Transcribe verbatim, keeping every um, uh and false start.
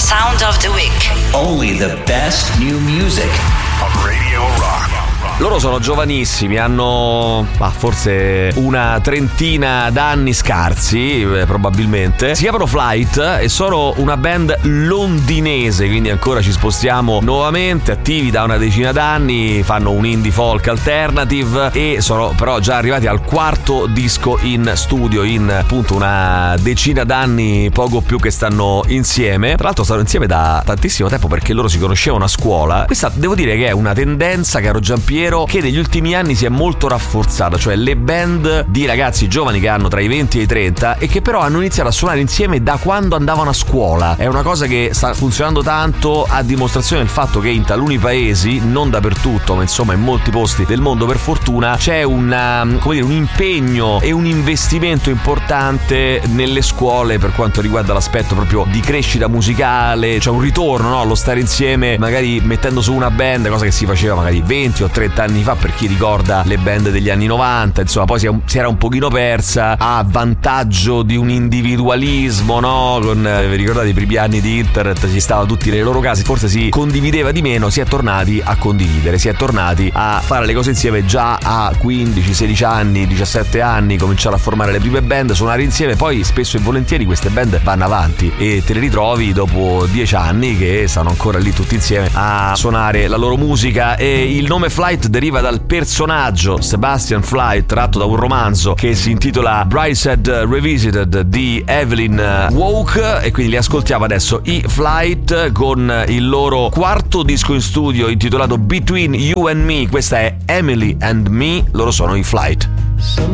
Sound of the Week. Only the best new music on Radio Rock. Loro sono giovanissimi, hanno ah, forse una trentina d'anni scarsi, eh, probabilmente. Si chiamano Flight e sono una band londinese, quindi ancora ci spostiamo nuovamente, attivi da una decina d'anni, fanno un indie folk alternative e sono però già arrivati al quarto disco in studio in appunto una decina d'anni, poco più, che stanno insieme. Tra l'altro stanno insieme da tantissimo tempo perché loro si conoscevano a scuola. Questa devo dire che è una tendenza, caro Giampiero, che negli ultimi anni si è molto rafforzata, cioè le band di ragazzi giovani che hanno tra i venti e i trenta e che però hanno iniziato a suonare insieme da quando andavano a scuola. È una cosa che sta funzionando tanto, a dimostrazione del fatto che in taluni paesi, non dappertutto ma insomma in molti posti del mondo per fortuna, c'è una, come dire, un impegno e un investimento importante nelle scuole per quanto riguarda l'aspetto proprio di crescita musicale. C'è un ritorno, no, allo stare insieme, magari mettendo su una band, cosa che si faceva magari venti o trenta anni fa, per chi ricorda le band degli anni novanta, insomma poi si, si era un pochino persa a vantaggio di un individualismo, no? Con, eh, vi ricordate i primi anni di internet, si stava tutti nei loro casi, forse si condivideva di meno. Si è tornati a condividere, si è tornati a fare le cose insieme già a quindici sedici anni, diciassette anni, cominciare a formare le prime band, suonare insieme. Poi spesso e volentieri queste band vanno avanti e te le ritrovi dopo dieci anni che stanno ancora lì tutti insieme a suonare la loro musica. E il nome Flight deriva dal personaggio Sebastian Flight, tratto da un romanzo che si intitola Brideshead Revisited di Evelyn Waugh, e quindi li ascoltiamo adesso, i Flight, con il loro quarto disco in studio intitolato Between You and Me. Questa è Emily and Me, loro sono i Flight. Some